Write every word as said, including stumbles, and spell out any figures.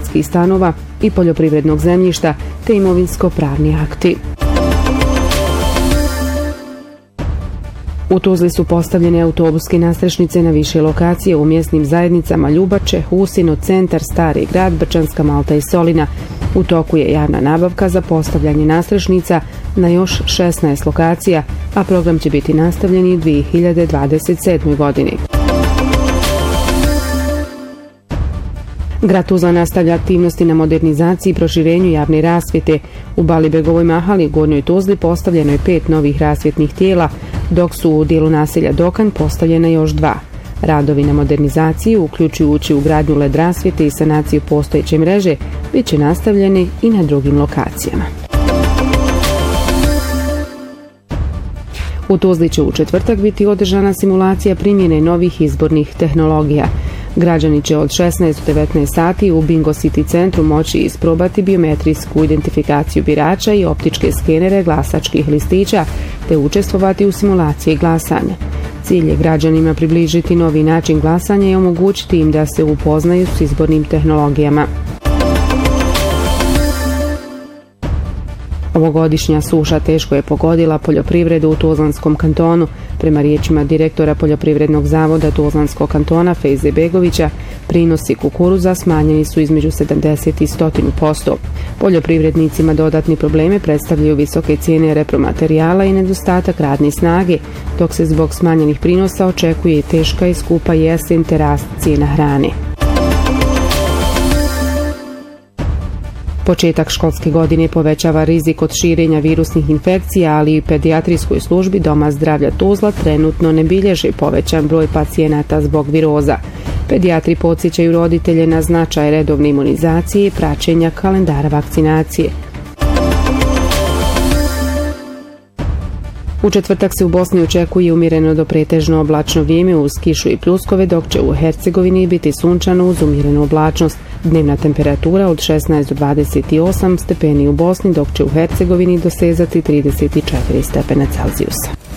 gradskih stanova i poljoprivrednog zemljišta te imovinsko-pravni akti. U Tuzli su postavljene autobuske nadstrešnice na više lokacije u mjesnim zajednicama Ljubače, Husino, Centar, Stari grad, Brčanska Malta i Solina. U toku je javna nabavka za postavljanje nadstrešnica na još šesnaest lokacija, a program će biti nastavljen i u dvije hiljade dvadeset sedmoj. godini. Grad Tuzla nastavlja aktivnosti na modernizaciji i proširenju javne rasvjete. U Balibegovoj mahali u Gornjoj Tuzli postavljeno je pet novih rasvjetnih tijela, dok su u dijelu naselja Dokan postavljena još dva. Radovi na modernizaciji, uključujući ugradnju led rasvjete i sanaciju postojeće mreže, bit će nastavljeni i na drugim lokacijama. U Tuzli će u četvrtak biti održana simulacija primjene novih izbornih tehnologija. Građani će od šesnaest do devetnaest sati u Bingo City centru moći isprobati biometrijsku identifikaciju birača i optičke skenere glasačkih listića te učestvovati u simulaciji glasanja. Cilj je građanima približiti novi način glasanja i omogućiti im da se upoznaju s izbornim tehnologijama. Ovogodišnja suša teško je pogodila poljoprivredu u Tuzlanskom kantonu. Prema riječima direktora Poljoprivrednog zavoda Tuzlanskog kantona Fejze Begovića, prinosi kukuruza smanjeni su između sedamdeset i sto posto. Poljoprivrednicima dodatni probleme predstavljaju visoke cijene repromaterijala i nedostatak radne snage, dok se zbog smanjenih prinosa očekuje i teška i skupa jesen te rast cijena hrane. Početak školske godine povećava rizik od širenja virusnih infekcija, ali i pedijatrijskoj službi Doma zdravlja Tuzla trenutno ne bilježi povećan broj pacijenata zbog viroza. Pedijatri podsjećaju roditelje na značaj redovne imunizacije i praćenja kalendara vakcinacije. U četvrtak se u Bosni očekuje umjereno do pretežno oblačno vrijeme uz kišu i pljuskove, dok će u Hercegovini biti sunčano uz umjerenu oblačnost. Dnevna temperatura od šesnaest do dvadeset osam stepeni u Bosni, dok će u Hercegovini dosezati trideset četiri stepena Celzijusa.